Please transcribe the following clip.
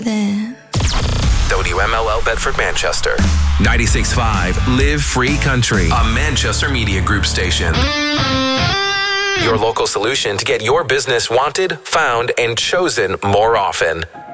Then. WMLL Bedford, Manchester. 96.5 Live Free Country, a Manchester Media Group station. Your local solution to get your business wanted, found, and chosen more often.